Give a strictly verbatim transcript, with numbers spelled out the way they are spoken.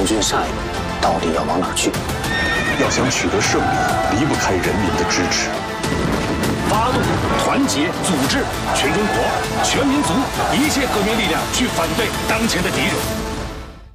盟军下一步到底要往哪儿去？ 要想取得胜利，离不开人民的支持。 发动、团结、组织全中国、全民族一切革命力量去反对当前的敌人。